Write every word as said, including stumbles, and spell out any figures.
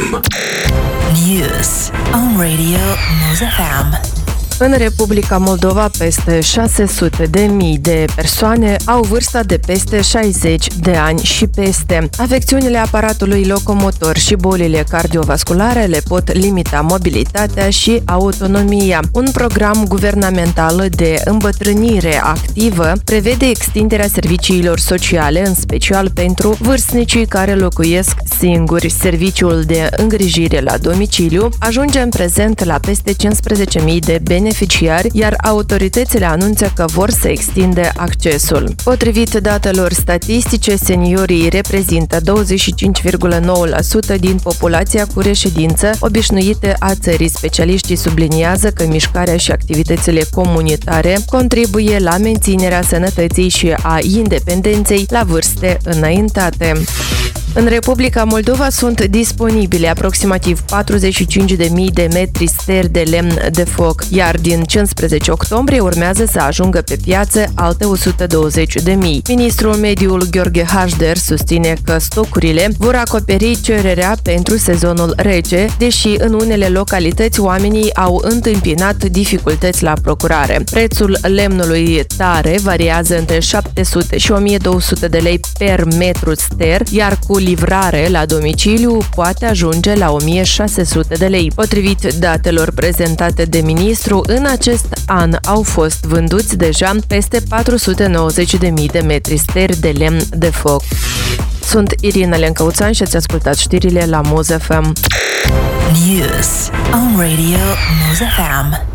M. News on Radio Muse F M. În Republica Moldova, peste șase sute de mii de persoane au vârsta de peste șaizeci de ani și peste. Afecțiunile aparatului locomotor și bolile cardiovasculare le pot limita mobilitatea și autonomia. Un program guvernamental de îmbătrânire activă prevede extinderea serviciilor sociale, în special pentru vârstnicii care locuiesc singuri. Serviciul de îngrijire la domiciliu ajunge în prezent la peste cincisprezece mii de beneficiari, iar autoritățile anunță că vor să extinde accesul. Potrivit datelor statistice, seniorii reprezintă douăzeci și cinci virgulă nouă la sută din populația cu reședință obișnuită a țării. Specialiștii subliniază că mișcarea și activitățile comunitare contribuie la menținerea sănătății și a independenței la vârste înaintate. În Republica Moldova sunt disponibile aproximativ patruzeci și cinci de mii de metri steri de lemn de foc, iar din cincisprezece octombrie urmează să ajungă pe piață alte o sută douăzeci de mii. Ministrul Mediul Gheorghe Hașder susține că stocurile vor acoperi cererea pentru sezonul rece, deși în unele localități oamenii au întâmpinat dificultăți la procurare. Prețul lemnului tare variază între șapte sute și o mie două sute de lei per metru ster, iar cu livrare la domiciliu poate ajunge la o mie șase sute de lei. Potrivit datelor prezentate de ministru, în acest an au fost vânduți deja peste patru sute nouăzeci de mii de metri steri de lemn de foc. Sunt Irina Lencăuțan și ați ascultat știrile la Muse F M. News on Radio Muse F M.